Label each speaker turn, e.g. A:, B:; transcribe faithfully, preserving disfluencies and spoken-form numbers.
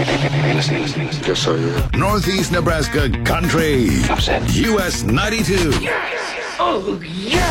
A: Listening, listening.
B: Yes, I am.
C: Northeast Nebraska Country.
A: Upset.
C: U S ninety-two.
A: Yes! Oh, yeah!